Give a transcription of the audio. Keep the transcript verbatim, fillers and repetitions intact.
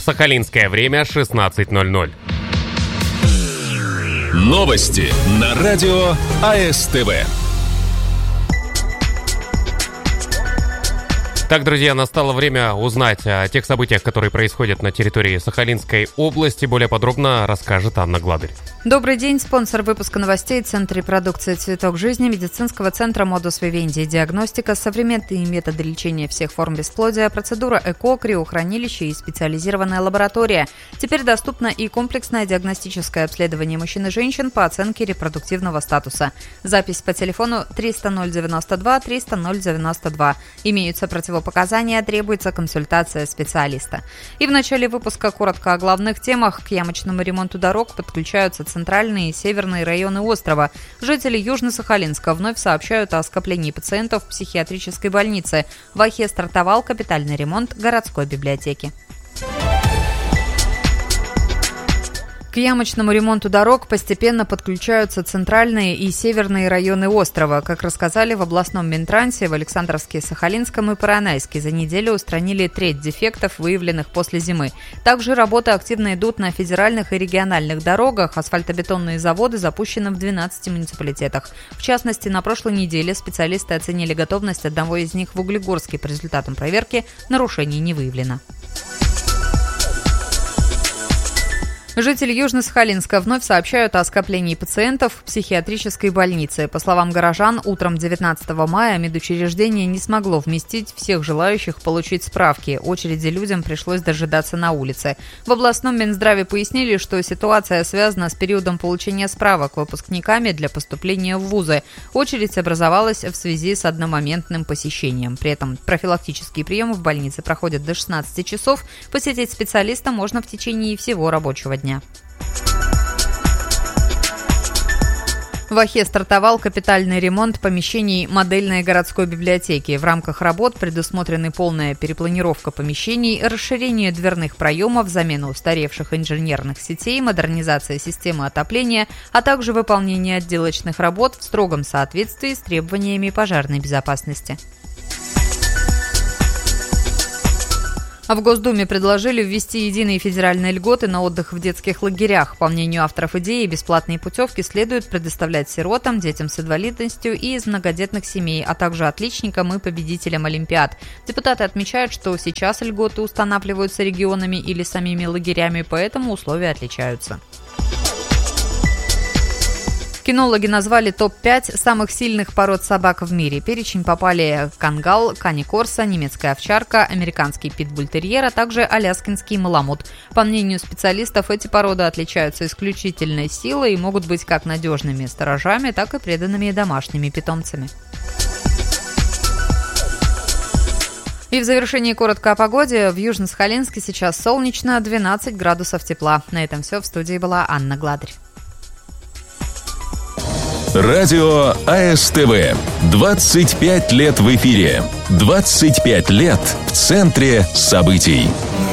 Сахалинское время шестнадцать ноль ноль. Новости на радио АСТВ. Так, друзья, настало время узнать о тех событиях, которые происходят на территории Сахалинской области. Более подробно расскажет Анна Гладырь. Добрый день. Спонсор выпуска новостей — Центр репродукции «Цветок жизни» медицинского центра «Модус Вивенди». Диагностика, современные методы лечения всех форм бесплодия, процедура ЭКО, криохранилище и специализированная лаборатория. Теперь доступно и комплексное диагностическое обследование мужчин и женщин по оценке репродуктивного статуса. Запись по телефону триста ноль девяносто два триста ноль девяносто два. Имеются противопоказания, требуется консультация специалиста. И в начале выпуска коротко о главных темах. К ямочному ремонту дорог подключаются центральные и северные районы острова. Жители Южно-Сахалинска вновь сообщают о скоплении пациентов в психиатрической больнице. В Ахе стартовал капитальный ремонт городской библиотеки. К ямочному ремонту дорог постепенно подключаются центральные и северные районы острова. Как рассказали в областном Минтрансе, в Александровске, Сахалинском и Поронайске за неделю устранили треть дефектов, выявленных после зимы. Также работы активно идут на федеральных и региональных дорогах. Асфальтобетонные заводы запущены в двенадцати муниципалитетах. В частности, на прошлой неделе специалисты оценили готовность одного из них в Углегорске. По результатам проверки нарушений не выявлено. Жители Южно-Сахалинска вновь сообщают о скоплении пациентов в психиатрической больнице. По словам горожан, утром девятнадцатого мая медучреждение не смогло вместить всех желающих получить справки. Очереди людям пришлось дожидаться на улице. В областном Минздраве пояснили, что ситуация связана с периодом получения справок выпускниками для поступления в вузы. Очередь образовалась в связи с одномоментным посещением. При этом профилактические приемы в больнице проходят до шестнадцати часов. Посетить специалиста можно в течение всего рабочего дня. В Ахе стартовал капитальный ремонт помещений модельной городской библиотеки. В рамках работ предусмотрены полная перепланировка помещений, расширение дверных проемов, замена устаревших инженерных сетей, модернизация системы отопления, а также выполнение отделочных работ в строгом соответствии с требованиями пожарной безопасности. А в Госдуме предложили ввести единые федеральные льготы на отдых в детских лагерях. По мнению авторов идеи, бесплатные путевки следует предоставлять сиротам, детям с инвалидностью и из многодетных семей, а также отличникам и победителям олимпиад. Депутаты отмечают, что сейчас льготы устанавливаются регионами или самими лагерями, поэтому условия отличаются. Кинологи назвали топ пять самых сильных пород собак в мире. В перечень попали кангал, кани-корса, немецкая овчарка, американский питбуль-терьер, а также аляскинский маламут. По мнению специалистов, эти породы отличаются исключительной силой и могут быть как надежными сторожами, так и преданными домашними питомцами. И в завершении коротко о погоде. В Южно-Сахалинске сейчас солнечно, двенадцать градусов тепла. На этом все. В студии была Анна Гладырь. Радио АСТВ. двадцать пять лет в эфире. двадцать пять лет в центре событий.